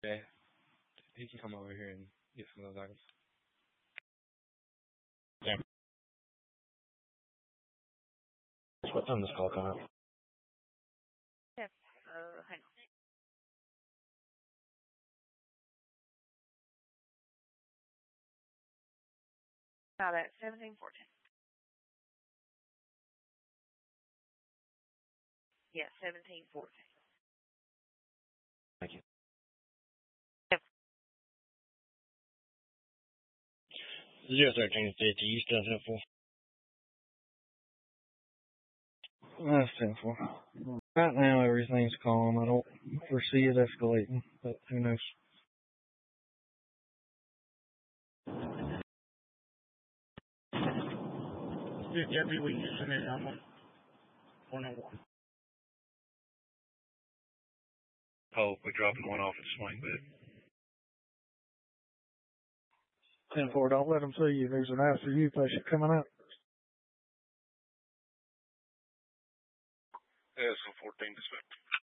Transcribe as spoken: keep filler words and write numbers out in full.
Okay. He can come over here and get some of those items. Yeah. What time does call come out? Yes. Uh, hang on. About at seventeen fourteen. Yeah, seventeen fourteen. Thank you. Yep. Zero thirteen fifty. You still ten four? That's ten four. Right now everything's calm. I don't foresee it escalating, but who knows? Every week you send it out one on one. Oh, we're dropping one off at Swing Bed. ten four, don't let them see you. There's an after you patient coming out. Yeah, so fourteen dispatch.